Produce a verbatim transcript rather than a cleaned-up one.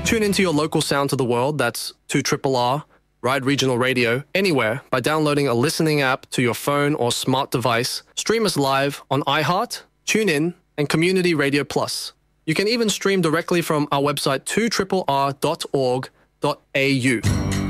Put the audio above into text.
Tune into your local sound to the world, that's two R R R, Ride Regional Radio, anywhere by downloading a listening app to your phone or smart device. Stream us live on iHeart, TuneIn, and Community Radio Plus. You can even stream directly from our website two R R R dot org dot A U.